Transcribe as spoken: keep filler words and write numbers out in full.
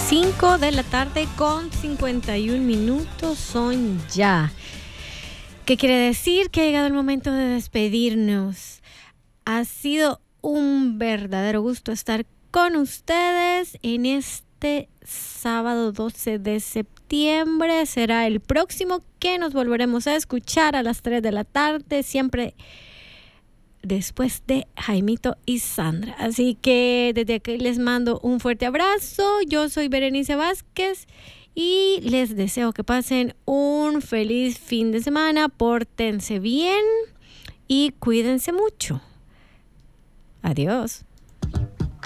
cinco de la tarde con cincuenta y un minutos son ya. ¿Qué quiere decir? Que ha llegado el momento de despedirnos. Ha sido un verdadero gusto estar con ustedes en este sábado doce de septiembre. Será el próximo que nos volveremos a escuchar a las tres de la tarde, siempre después de Jaimito y Sandra. Así que desde aquí les mando un fuerte abrazo. Yo soy Berenice Vázquez y les deseo que pasen un feliz fin de semana. Pórtense bien y cuídense mucho. Adiós.